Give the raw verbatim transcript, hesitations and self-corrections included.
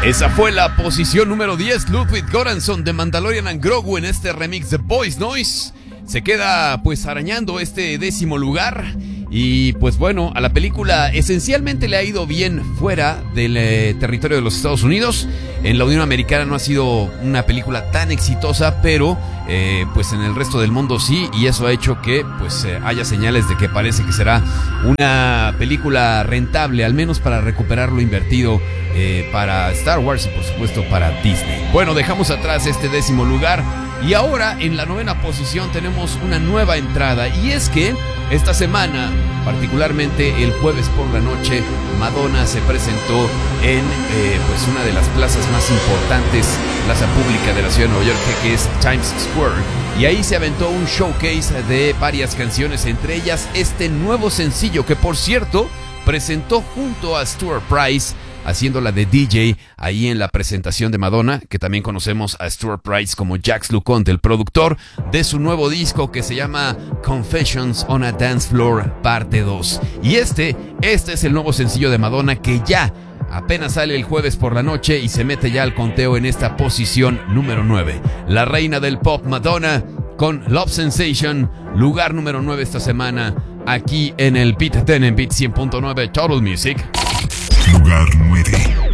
Esa fue la posición número diez, Ludwig Göransson de Mandalorian and Grogu en este remix de Boys Noise. Se queda pues arañando este décimo lugar. Y pues bueno, a la película esencialmente le ha ido bien fuera del eh, territorio de los Estados Unidos. En la Unión Americana no ha sido una película tan exitosa, pero eh, pues en el resto del mundo sí. Y eso ha hecho que pues eh, haya señales de que parece que será una película rentable, al menos para recuperar lo invertido eh, para Star Wars y por supuesto para Disney. Bueno, dejamos atrás este décimo lugar. Y ahora en la novena posición tenemos una nueva entrada, y es que esta semana, particularmente el jueves por la noche, Madonna se presentó en eh, pues una de las plazas más importantes, plaza pública de la ciudad de Nueva York, que es Times Square, y ahí se aventó un showcase de varias canciones, entre ellas este nuevo sencillo que por cierto presentó junto a Stuart Price, haciéndola de D J ahí en la presentación de Madonna, que también conocemos a Stuart Price como Jax LeConte, el productor de su nuevo disco que se llama Confessions on a Dance Floor parte dos. Y este, este es el nuevo sencillo de Madonna que ya apenas sale el jueves por la noche y se mete ya al conteo en esta posición número nueve. La reina del pop, Madonna, con Love Sensation, lugar número nueve esta semana, aquí en el Beat diez en Beat cien punto nueve Total Music. Lugar nueve.